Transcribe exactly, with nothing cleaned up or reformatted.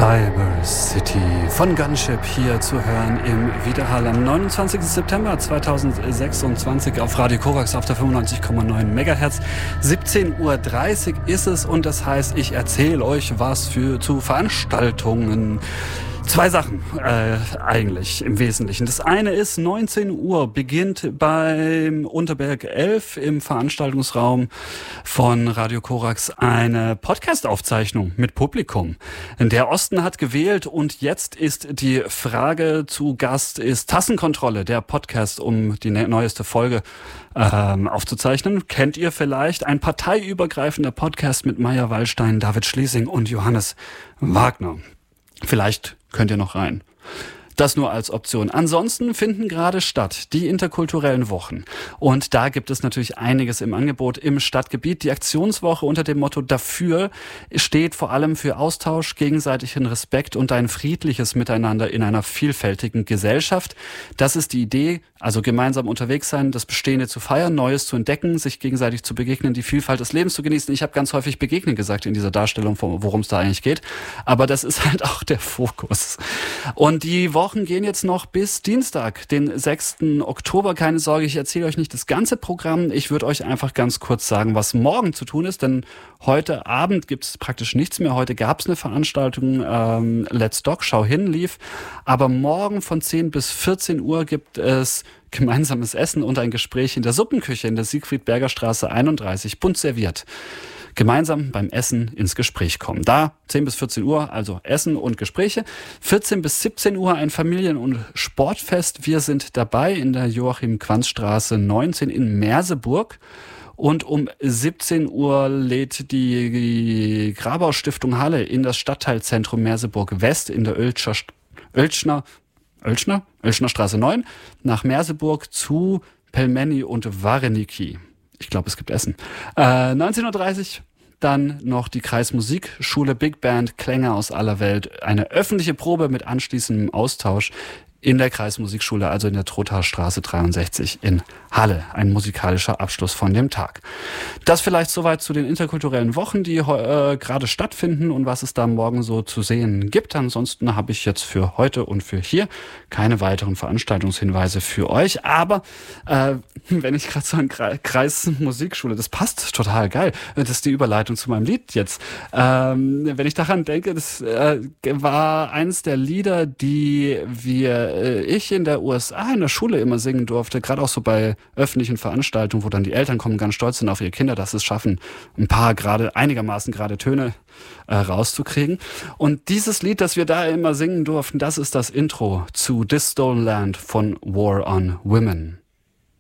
Cyber City von Gunship hier zu hören im Widerhall am neunundzwanzigsten September zweitausendsechsundzwanzig auf Radio Korax auf der fünfundneunzig Komma neun Megahertz. siebzehn Uhr dreißig ist es und das heißt, ich erzähle euch was für zu Veranstaltungen. Zwei Sachen äh, eigentlich im Wesentlichen. Das eine ist, neunzehn Uhr beginnt beim Unterberg elf im Veranstaltungsraum von Radio Korax eine Podcast-Aufzeichnung mit Publikum. Der Osten hat gewählt und jetzt ist die Frage zu Gast ist Tassenkontrolle, der Podcast, um die neueste Folge ähm, aufzuzeichnen. Kennt ihr vielleicht? Ein parteiübergreifender Podcast mit Maya Wallstein, David Schlesing und Johannes Wagner. Vielleicht könnt ihr noch rein. Das nur als Option. Ansonsten finden gerade statt die interkulturellen Wochen. Und da gibt es natürlich einiges im Angebot im Stadtgebiet. Die Aktionswoche unter dem Motto Dafür steht vor allem für Austausch, gegenseitigen Respekt und ein friedliches Miteinander in einer vielfältigen Gesellschaft. Das ist die Idee, also gemeinsam unterwegs sein, das Bestehende zu feiern, Neues zu entdecken, sich gegenseitig zu begegnen, die Vielfalt des Lebens zu genießen. Ich habe ganz häufig begegnen gesagt in dieser Darstellung, worum es da eigentlich geht. Aber das ist halt auch der Fokus. Und die Wochen gehen jetzt noch bis Dienstag, den sechsten Oktober. Keine Sorge, ich erzähle euch nicht das ganze Programm. Ich würde euch einfach ganz kurz sagen, was morgen zu tun ist, denn heute Abend gibt es praktisch nichts mehr. Heute gab es eine Veranstaltung, ähm, Let's Dog, schau hin, lief. Aber morgen von zehn bis vierzehn Uhr gibt es gemeinsames Essen und ein Gespräch in der Suppenküche in der Siegfried-Berger-Straße einunddreißig, bunt serviert. Gemeinsam beim Essen ins Gespräch kommen. Da zehn bis vierzehn Uhr, also Essen und Gespräche. vierzehn bis siebzehn Uhr ein Familien- und Sportfest. Wir sind dabei in der Joachim-Quanz-Straße neunzehn in Merseburg. Und um siebzehn Uhr lädt die Grabau-Stiftung Halle in das Stadtteilzentrum Merseburg West in der Oeltscher, Oeltschner, Oeltschner, Oeltschner Straße neun nach Merseburg zu Pelmeni und Wareniki. Ich glaube, es gibt Essen. Äh, neunzehn Uhr dreißig, dann noch die Kreismusikschule Big Band, Klänge aus aller Welt. Eine öffentliche Probe mit anschließendem Austausch in der Kreismusikschule, also in der Trothaarstraße dreiundsechzig in Halle. Ein musikalischer Abschluss von dem Tag. Das vielleicht soweit zu den interkulturellen Wochen, die äh, gerade stattfinden und was es da morgen so zu sehen gibt. Ansonsten habe ich jetzt für heute und für hier keine weiteren Veranstaltungshinweise für euch. Aber äh, wenn ich gerade so an Kreismusikschule, das passt total geil. Das ist die Überleitung zu meinem Lied jetzt. Ähm, wenn ich daran denke, das äh, war eines der Lieder, die wir ich in der U S A in der Schule immer singen durfte, gerade auch so bei öffentlichen Veranstaltungen, wo dann die Eltern kommen, ganz stolz sind auf ihre Kinder, dass sie es schaffen, ein paar gerade, einigermaßen gerade Töne äh, rauszukriegen. Und dieses Lied, das wir da immer singen durften, das ist das Intro zu This Stolen Land von War on Women.